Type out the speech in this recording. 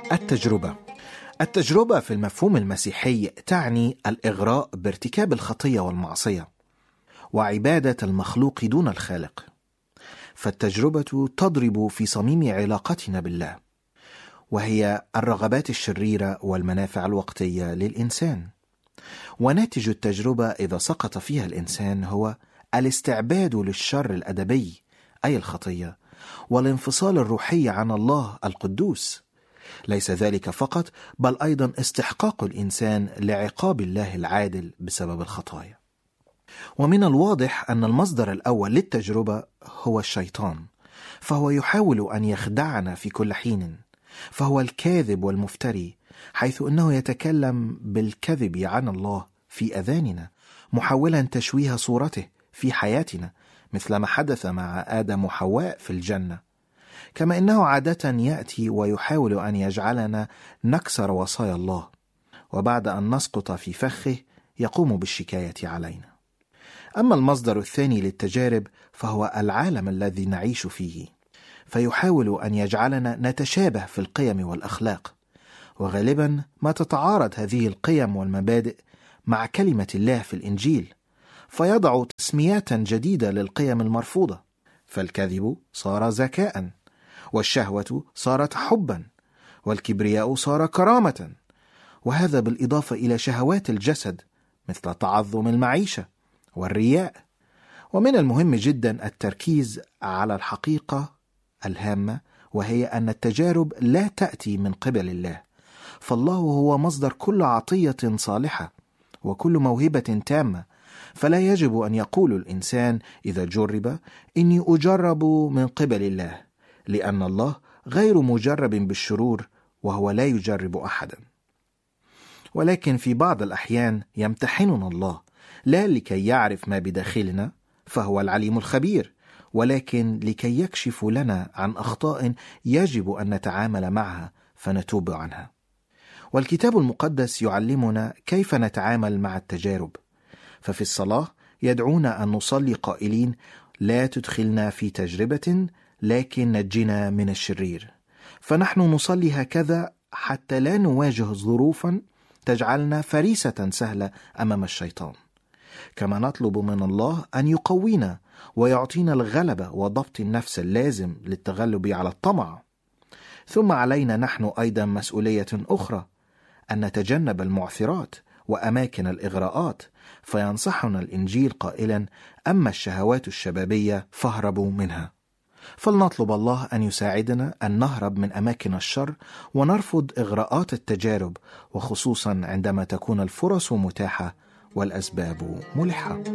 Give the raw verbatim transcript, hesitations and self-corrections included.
التجربة. التجربة في المفهوم المسيحي تعني الإغراء بارتكاب الخطية والمعصية وعبادة المخلوق دون الخالق، فالتجربة تضرب في صميم علاقتنا بالله، وهي الرغبات الشريرة والمنافع الوقتية للإنسان. وناتج التجربة إذا سقط فيها الإنسان هو الاستعباد للشر الأدبي أي الخطية، والانفصال الروحي عن الله القدوس. ليس ذلك فقط، بل أيضا استحقاق الإنسان لعقاب الله العادل بسبب الخطايا. ومن الواضح أن المصدر الأول للتجربة هو الشيطان، فهو يحاول أن يخدعنا في كل حين، فهو الكاذب والمفتري، حيث أنه يتكلم بالكذب عن الله في أذاننا، محاولا تشويه صورته في حياتنا، مثل ما حدث مع آدم وحواء في الجنة. كما إنه عادة يأتي ويحاول أن يجعلنا نكسر وصايا الله، وبعد أن نسقط في فخه يقوم بالشكاية علينا. أما المصدر الثاني للتجارب فهو العالم الذي نعيش فيه، فيحاول أن يجعلنا نتشابه في القيم والأخلاق، وغالبا ما تتعارض هذه القيم والمبادئ مع كلمة الله في الإنجيل، فيضع تسميات جديدة للقيم المرفوضة، فالكذب صار ذكاء، والشهوة صارت حبا، والكبرياء صار كرامة، وهذا بالإضافة إلى شهوات الجسد مثل تعظم المعيشة والرياء. ومن المهم جدا التركيز على الحقيقة الهامة، وهي أن التجارب لا تأتي من قبل الله، فالله هو مصدر كل عطية صالحة وكل موهبة تامة، فلا يجب أن يقول الإنسان إذا جرب إني أجرب من قبل الله، لأن الله غير مجرب بالشرور وهو لا يجرب أحدا. ولكن في بعض الأحيان يمتحننا الله، لا لكي يعرف ما بداخلنا فهو العليم الخبير، ولكن لكي يكشف لنا عن أخطاء يجب أن نتعامل معها فنتوب عنها. والكتاب المقدس يعلمنا كيف نتعامل مع التجارب، ففي الصلاة يدعونا أن نصلي قائلين: لا تدخلنا في تجربة لكن نجنا من الشرير. فنحن نصلي هكذا حتى لا نواجه ظروفا تجعلنا فريسة سهلة أمام الشيطان. كما نطلب من الله أن يقوينا ويعطينا الغلبة وضبط النفس اللازم للتغلب على الطمع. ثم علينا نحن أيضا مسؤولية أخرى، أن نتجنب المعثرات وأماكن الإغراءات، فينصحنا الإنجيل قائلا: أما الشهوات الشبابية فاهربوا منها. فلنطلب الله أن يساعدنا أن نهرب من أماكن الشر ونرفض إغراءات التجارب، وخصوصا عندما تكون الفرص متاحة والأسباب ملحة.